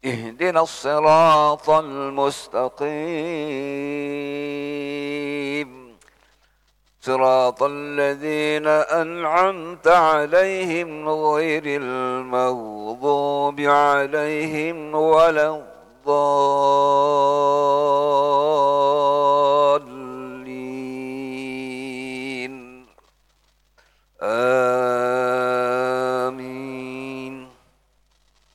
اهدنا الصراط المستقيم صراط الذين أنعمت عليهم غير المغضوب عليهم ولا الضالين.